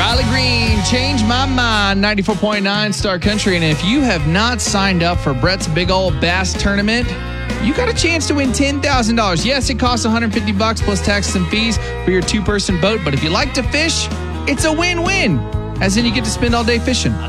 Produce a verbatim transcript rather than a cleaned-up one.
Riley Green, Change My Mind, ninety-four point nine Star Country. And if you have not signed up for Brett's Big Old Bass Tournament, you got a chance to win ten thousand dollars. Yes, it costs one hundred fifty bucks plus taxes and fees for your two-person boat. But if you like to fish, it's a win-win. As in, you get to spend all day fishing.